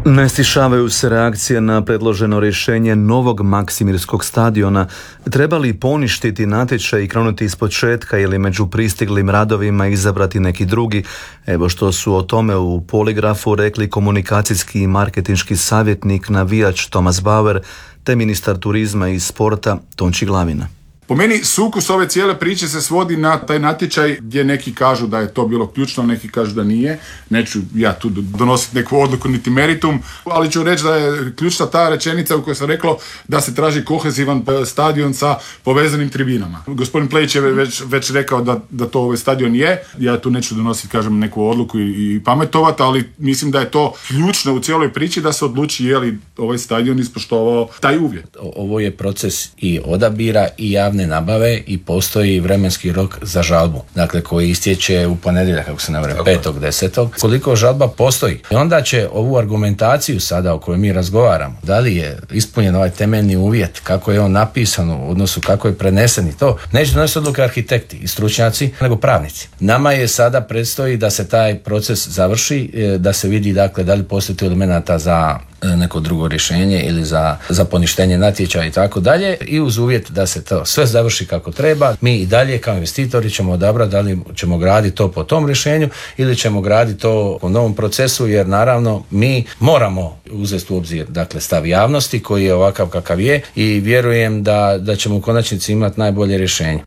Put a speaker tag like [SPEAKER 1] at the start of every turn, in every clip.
[SPEAKER 1] Ne stišavaju se reakcije na predloženo rješenje novog Maksimirskog stadiona. Treba li poništiti natječaj i krenuti iz početka ili među pristiglim radovima izabrati neki drugi? Evo što su o tome u Poligrafu rekli komunikacijski i marketinški savjetnik, navijač Tomas Bauer te ministar turizma i sporta Tonči Glavina.
[SPEAKER 2] Po meni sukus ove cijele priče se svodi na taj natječaj gdje neki kažu da je to bilo ključno, neki kažu da nije. Neću ja tu donositi neku odluku niti meritum, ali ću reći da je ključna ta rečenica u kojoj sam reklo da se traži kohezivan stadion sa povezanim tribinama. Gospodin Plejić je već rekao da to ovaj stadion je. Ja tu neću donositi, kažem, neku odluku i pametovati, ali mislim da je to ključno u cijeloj priči da se odluči je li ovaj stadion ispoštovao taj uvjet.
[SPEAKER 3] Ovo je proces i odabira i javne nabave i postoji vremenski rok za žalbu, dakle koji istječe u ponedjeljak, kako se ne vreme, 5.10. Koliko žalba postoji. I onda će ovu argumentaciju sada o kojoj mi razgovaramo, da li je ispunjen ovaj temeljni uvjet, kako je on napisan u odnosu kako je prenesen i to, neće donositi odluke arhitekti i stručnjaci, nego pravnici. Nama je sada predstoji da se taj proces završi, da se vidi dakle da li postoji elemenata za neko drugo rješenje ili za poništenje natječaja i tako dalje, i uz uvjet da se to sve završi kako treba. Mi i dalje kao investitori ćemo odabrati da li ćemo graditi to po tom rješenju ili ćemo graditi to po novom procesu, jer naravno mi moramo uzeti u obzir dakle stav javnosti koji je ovakav kakav je i vjerujem da ćemo u konačnici imati najbolje rješenje.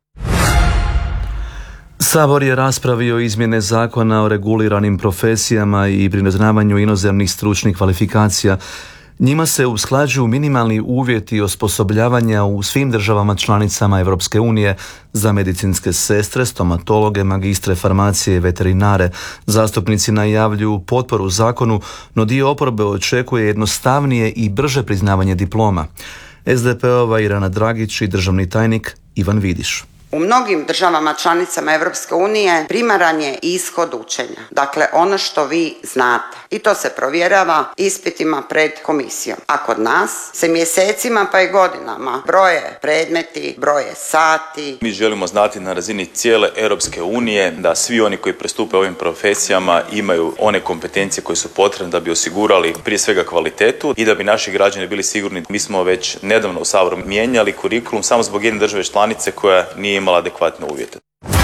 [SPEAKER 1] Sabor je raspravio izmjene zakona o reguliranim profesijama i priznavanju inozemnih stručnih kvalifikacija. Njima se usklađuju minimalni uvjeti osposobljavanja u svim državama članicama Europske unije za medicinske sestre, stomatologe, magistre farmacije i veterinare. Zastupnici najavljuju potporu zakonu, no dio oporbe očekuje jednostavnije i brže priznavanje diploma. SDP-ova Irena Dragić i državni tajnik Ivan Vidiš.
[SPEAKER 4] U mnogim državama članicama Europske unije primaran je ishod učenja, dakle ono što vi znate, i to se provjerava ispitima pred komisijom. A kod nas se mjesecima pa i godinama broje predmeti, broje sati.
[SPEAKER 5] Mi želimo znati na razini cijele Europske unije da svi oni koji pristupe ovim profesijama imaju one kompetencije koje su potrebne da bi osigurali prije svega kvalitetu i da bi naši građani bili sigurni. Mi smo već nedavno u Saboru mijenjali kurikulum samo zbog jedne države članice koja nije imala adekvatne uvjete.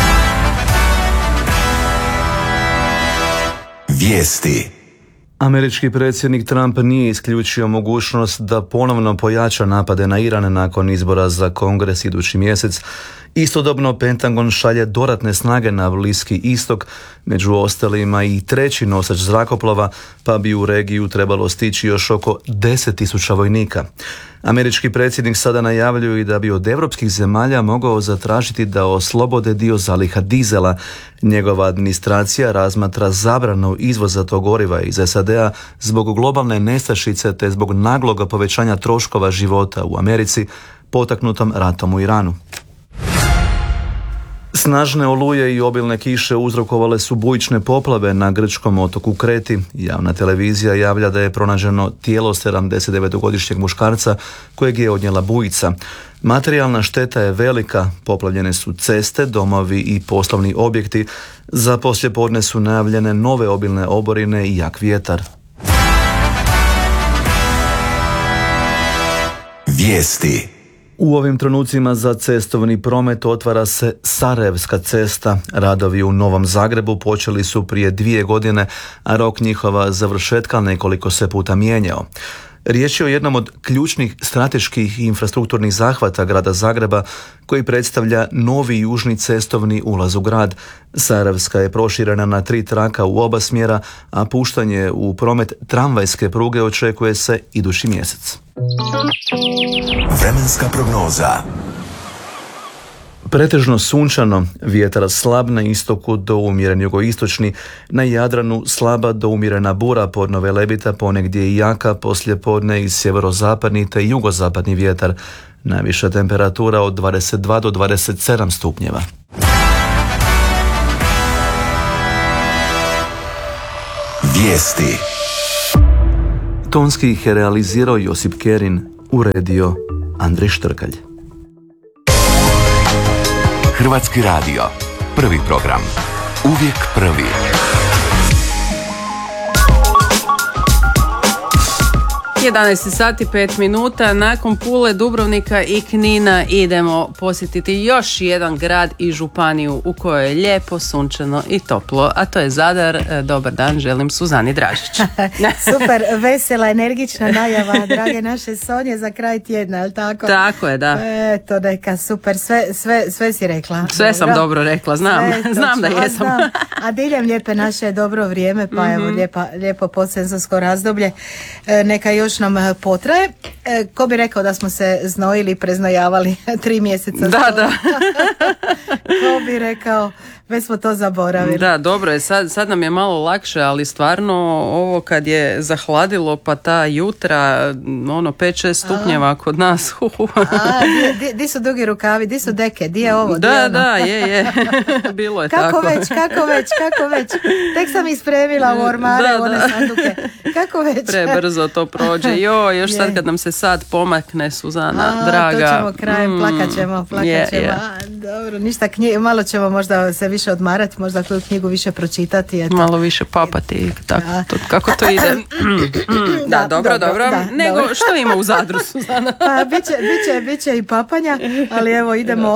[SPEAKER 1] Vijesti. Američki predsjednik Trump nije isključio mogućnost da ponovno pojača napade na Iran nakon izbora za Kongres idući mjesec. Istodobno Pentagon šalje dodatne snage na Bliski istok, među ostalima i treći nosač zrakoplova, pa bi u regiju trebalo stići još oko 10.000 vojnika. Američki predsjednik sada najavljuje i da bi od europskih zemalja mogao zatražiti da oslobode dio zaliha dizela. Njegova administracija razmatra zabranu izvoza tog goriva iz SAD-a zbog globalne nestašice te zbog nagloga povećanja troškova života u Americi, potaknutom ratom u Iranu. Snažne oluje i obilne kiše uzrokovale su bujične poplave na grčkom otoku Kreti. Javna televizija javlja da je pronađeno tijelo 79-godišnjeg muškarca kojeg je odnijela bujica. Materijalna šteta je velika, poplavljene su ceste, domovi i poslovni objekti. Za poslijepodne su najavljene nove obilne oborine i jak vjetar. Vijesti. U ovim trenucima za cestovni promet otvara se Sarajevska cesta. Radovi u Novom Zagrebu počeli su prije 2 godine, a rok njihova završetka nekoliko se puta mijenjao. Riječ je o jednom od ključnih strateških i infrastrukturnih zahvata grada Zagreba koji predstavlja novi južni cestovni ulaz u grad. Sarajevska je proširena na 3 traka u oba smjera, a puštanje u promet tramvajske pruge očekuje se idući mjesec. Vremenska prognoza. Pretežno sunčano, vjetar slab na istoku do umjeren jugoistočni, na Jadranu slaba do umjerena bura, podno Velebita, ponegdje i jaka, poslijepodne i sjeverozapadni te jugozapadni vjetar. Najviša temperatura od 22 do 27 stupnjeva. Vijesti. Tonski ih je realizirao Josip Kerin, uredio Andrej Štrkalj.
[SPEAKER 6] Hrvatski radio, prvi program, uvijek prvi.
[SPEAKER 7] 11 sati 5 minuta, nakon Pule, Dubrovnika i Knina idemo posjetiti još jedan grad i županiju u kojoj je lijepo, sunčano i toplo, a to je Zadar. Dobar dan, želim Suzani Dražić.
[SPEAKER 8] Super, vesela, energična najava, drage naše Sonje, za kraj tjedna, je li tako?
[SPEAKER 7] Tako je, da.
[SPEAKER 8] Eto, neka, super, sve si rekla.
[SPEAKER 7] Sve sam dobro rekla, znam da jesam.
[SPEAKER 8] A diljem lijepe naše dobro vrijeme, pa evo lijepo podsezonsko razdoblje, neka još nam potraje. Ko bi rekao da smo se znojili, preznojavali 3 mjeseca?
[SPEAKER 7] Da.
[SPEAKER 8] Ko bi rekao, već smo to zaboravili.
[SPEAKER 7] Da, dobro je, sad nam je malo lakše, ali stvarno ovo kad je zahladilo, pa ta jutra, 5-6 stupnjeva kod nas.
[SPEAKER 8] Di su dugi rukavi, di su deke, di je ovo?
[SPEAKER 7] Da, je. Bilo je
[SPEAKER 8] kako
[SPEAKER 7] tako.
[SPEAKER 8] Kako već? Tek sam ispremila u ormare, one sanduke. Kako već?
[SPEAKER 7] Prebrzo to prođe. Još sad kad nam se sad pomakne, Suzana, draga.
[SPEAKER 8] To ćemo krajem, plakat ćemo. Dobro, ništa, malo ćemo možda se više odmarati, možda koju knjigu više pročitati. Eto.
[SPEAKER 7] Malo više papati, kako to ide. Dobro. Nego, što ima u Zadru, Suzana?
[SPEAKER 8] Pa, biće i papanja, ali evo idemo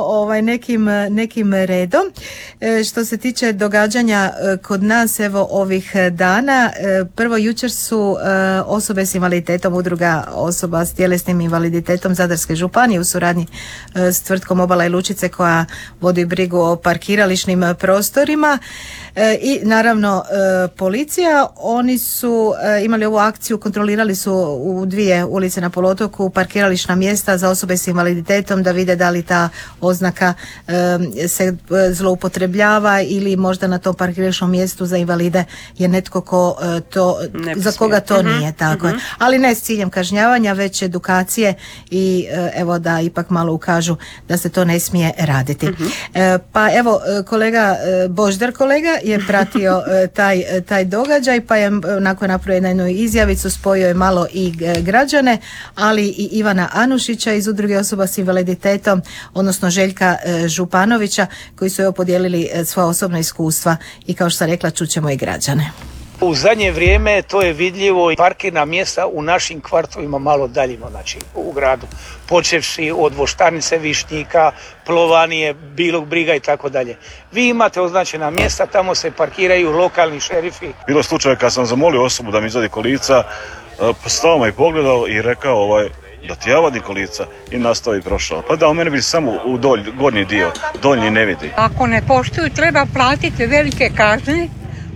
[SPEAKER 8] nekim redom. Što se tiče događanja kod nas, evo ovih dana, prvo jučer su osobe s invaliditetom, udruga osoba s tjelesnim invaliditetom Zadarske županije u suradnji s tvrtkom Obala i Lučice koja vodi brigu o parkirališnim prostorima i naravno policija, oni su imali ovu akciju, kontrolirali su u 2 ulice na poluotoku parkirališna mjesta za osobe s invaliditetom da vide da li ta oznaka se zloupotrebljava ili možda na tom parkirališnom mjestu za invalide je netko ko to, za koga to nije tako. Ali ne s ciljem kažnjavanja, već edukacije i evo da ipak malo ukažu da se to ne smije raditi. Pa evo kolega Boždar je pratio taj događaj, pa je nakon napravio jednu izjavicu, spojio je malo i građane, ali i Ivana Anušića iz udruge osoba s invaliditetom, odnosno Željka Županovića, koji su podijelili svoja osobna iskustva i kao što sam rekla, čućemo i građane.
[SPEAKER 9] U zadnje vrijeme to je vidljivo, parkirna mjesta u našim kvartovima malo daljimo, znači u gradu, počevši od Voštanice, Višnjika, Plovanije, Bilog Briga i tako dalje. Vi imate označena mjesta, tamo se parkiraju lokalni šerifi.
[SPEAKER 10] Bilo je slučaj kad sam zamolio osobu da mi izvadi kolica, stao me i pogledao i rekao da ti ja vadim kolica i nastao i prošao. Pa da, u mene vidi samo u gornji dio, donji ne vidi.
[SPEAKER 11] Ako ne poštuju, treba platiti velike kazne.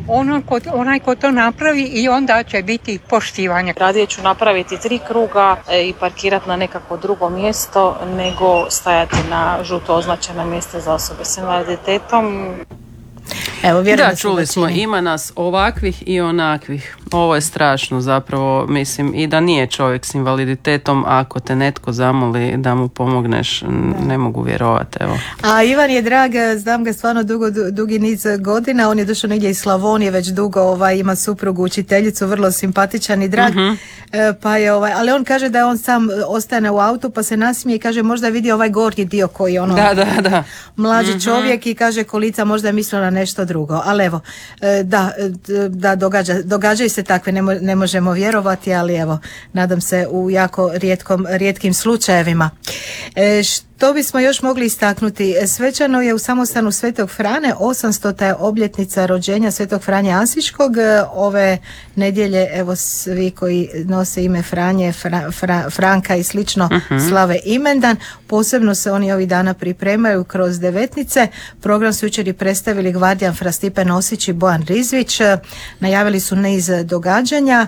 [SPEAKER 11] Onaj ko to napravi i onda će biti poštivanje.
[SPEAKER 12] Radije ću napraviti 3 kruga i parkirati na nekako drugo mjesto nego stajati na žuto označena mjesta za osobe s invaliditetom.
[SPEAKER 8] Evo,
[SPEAKER 7] čuli smo, ima nas ovakvih i onakvih. Ovo je strašno zapravo, mislim, i da nije čovjek s invaliditetom, ako te netko zamoli da mu pomogneš, ne mogu vjerovati, evo. A
[SPEAKER 8] Ivan je drag, znam ga stvarno dugi niz godina, on je došao negdje iz Slavonije, već dugo ima suprugu, učiteljicu, vrlo simpatičan i drag, pa je ali on kaže da on sam ostane u autu, pa se nasmije i kaže možda vidi ovaj gornji dio koji je
[SPEAKER 7] da.
[SPEAKER 8] Mlađi čovjek i kaže kolica možda je mislila na nešto drugo, ali evo, da događaju se takve, ne možemo vjerovati, ali evo, nadam se u jako rijetkim slučajevima. Što bismo još mogli istaknuti? Svečano je u samostanu Svetog Frane 800. obljetnica rođenja Svetog Franje Asiškog. Ove nedjelje, evo, svi koji nose ime Franje, Franka i slično slave imendan. Posebno se oni ovih dana pripremaju kroz devetnice. Program su jučer i predstavili gvardijan fra Stipe Nosić i Bojan Rizvić. Najavili su niz događanja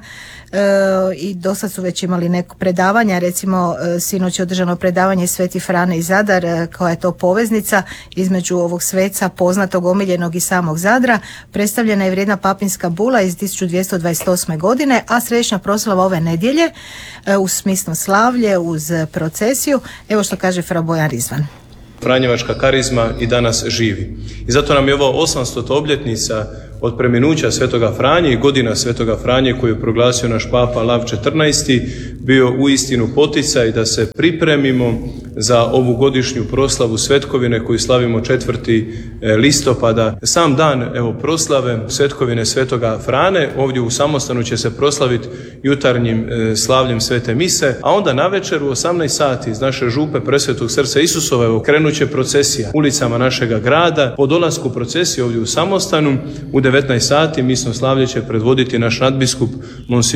[SPEAKER 8] i dosad su već imali neko predavanja, recimo sinoć je održano predavanje Sveti Frane i Zadar, koja je to poveznica između ovog sveca poznatog, omiljenog i samog Zadra. Predstavljena je vrijedna papinska bula iz 1228. godine, a središnja proslava ove nedjelje uz smisno slavlje, uz procesiju. Evo što kaže fra Bojan Rizvan.
[SPEAKER 13] Franjevačka karizma i danas živi. I zato nam je ovo 800. obljetnica od preminuća Svetoga Franje i godina Svetoga Franje koju je proglasio naš Papa Lav XIV bio uistinu poticaj da se pripremimo za ovu godišnju proslavu svetkovine koju slavimo 4. listopada. Sam dan proslave svetkovine Svetoga Frane ovdje u Samostanu će se proslaviti jutarnjim slavljem Svete mise, a onda navečer u 18 sati iz naše župe Presvetog srca Isusova krenut će procesija ulicama našega grada. Po dolasku procesije ovdje u Samostanu u 19 sati misno slavlje će predvoditi naš nadbiskup Mons.